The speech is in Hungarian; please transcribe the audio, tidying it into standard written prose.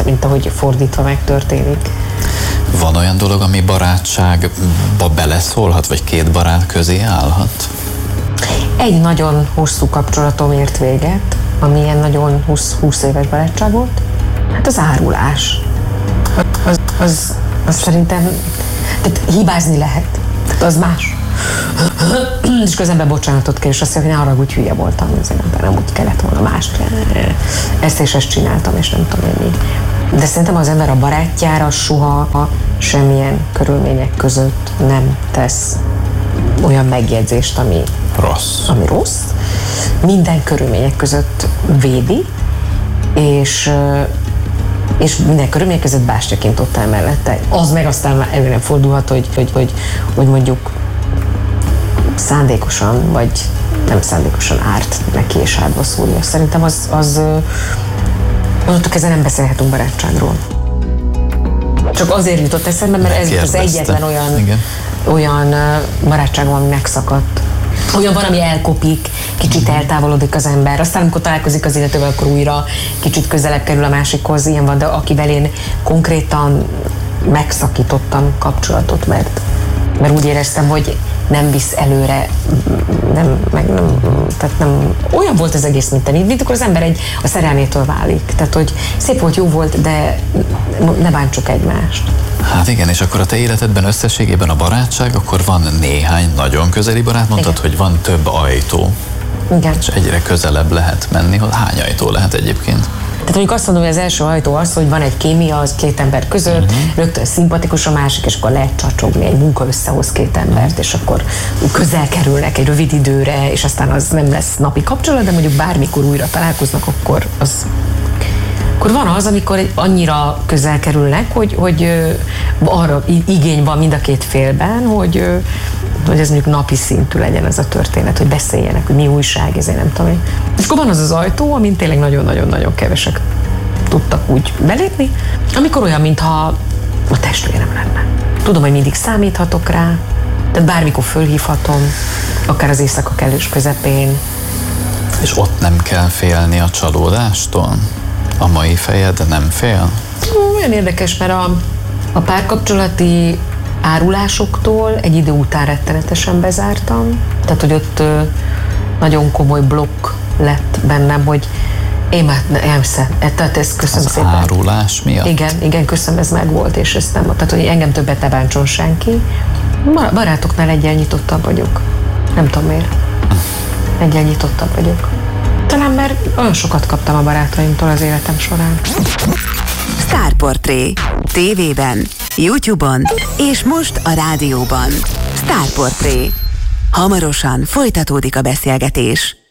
mint ahogy fordítva megtörténik. Van olyan dolog, ami barátságba beleszólhat, vagy két barát közé állhat? Egy nagyon hosszú kapcsolatom ért véget, ami ilyen nagyon 20 éves barátság volt. Hát az árulás. Az szerintem, tehát hibázni lehet, tehát az más. És közben bocsánatot kér, és azt mondja, hogy ne haragudj, hülye voltam, nem úgy kellett volna más. Ezt és ezt csináltam, és nem tudom én mi. De szerintem az ember a barátjára soha semmilyen körülmények között nem tesz olyan megjegyzést, ami rossz. Minden körülmények között védi, és minden körülmények között bástyaként ott áll mellette. Az meg aztán elő nem fordulhat, hogy mondjuk szándékosan, vagy nem szándékosan árt neki és árba szúrja. Szerintem az onnantól kezdve nem beszélhetünk barátságról. Csak azért jutott eszembe, mert ez az egyetlen olyan barátságom, ami megszakadt. Olyan van, ami elkopik, kicsit eltávolodik az ember. Aztán, amikor találkozik az illetővel, akkor újra kicsit közelebb kerül a másikhoz. Ilyen van, de akivel én konkrétan megszakítottam kapcsolatot, mert úgy éreztem, hogy nem visz előre, tehát nem, olyan volt az egész, mint akkor az ember a szerelmétől válik. Tehát, hogy szép volt, jó volt, de ne bántsuk egymást. Hát igen, és akkor a te életedben összességében a barátság, akkor van néhány nagyon közeli barát, mondtad, igen, hogy van több ajtó. Igen. És egyre közelebb lehet menni. Hány ajtó lehet egyébként? Tehát mondjuk azt mondom, hogy az első ajtó az, hogy van egy kémia az két ember között, rögtön szimpatikus a másik, és akkor lehet csacsogni, egy munka összehoz két embert, és akkor közel kerülnek egy rövid időre, és aztán az nem lesz napi kapcsolat, de mondjuk bármikor újra találkoznak, akkor van az, amikor annyira közel kerülnek, hogy arra igény van mind a két félben, hogy ez mondjuk napi szintű legyen ez a történet, hogy beszéljenek, hogy mi újság, ezért nem tudom én. És akkor van az ajtó, amin tényleg nagyon-nagyon-nagyon kevesek tudtak úgy belépni, amikor olyan, mintha a testvérem lenne. Tudom, hogy mindig számíthatok rá, tehát bármikor fölhívhatom, akár az éjszaka kellős közepén. És ott nem kell félni a csalódástól? A mai fejed nem fél? Olyan érdekes, mert a párkapcsolati árulásoktól egy idő után rettenetesen bezártam. Tehát, hogy ott nagyon komoly blokk lett bennem, hogy tehát ezt köszönöm szépen. Az árulás miatt? Igen, köszönöm, ez meg volt, és ezt nem, tehát, hogy engem többet ne bántson senki. Barátoknál egyen nyitottabb vagyok. Nem tudom miért. Egyen nyitottabb vagyok. Talán mert olyan sokat kaptam a barátaimtól az életem során. Sztárportré. TV-ben, YouTube-on és most a rádióban. Sztárportré. Hamarosan folytatódik a beszélgetés.